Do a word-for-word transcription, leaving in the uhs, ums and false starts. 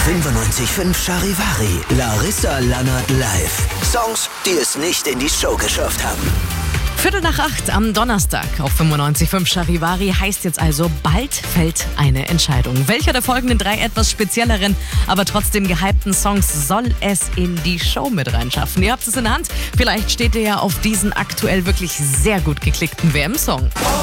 fünfundneunzig Komma fünf Charivari, Larissa Lannert live. Songs, die es nicht in die Show geschafft haben. Viertel nach acht am Donnerstag auf fünfundneunzig Komma fünf Charivari heißt jetzt also, bald fällt eine Entscheidung. Welcher der folgenden drei etwas spezielleren, aber trotzdem gehypten Songs soll es in die Show mit reinschaffen? Ihr habt es in der Hand. Vielleicht steht ihr ja auf diesen aktuell wirklich sehr gut geklickten W M-Song.